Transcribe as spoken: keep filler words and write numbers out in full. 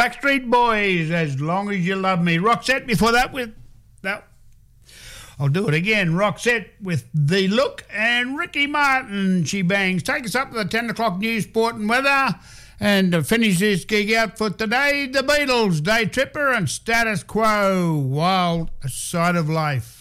Backstreet Boys, As Long As You Love Me. Roxette before that with... that. I'll do it again. Roxette with The Look, and Ricky Martin, She Bangs. Take us up to the ten o'clock news, sport and weather. And to finish this gig out for today, the Beatles, Day Tripper and Status Quo, Wild Side of Life.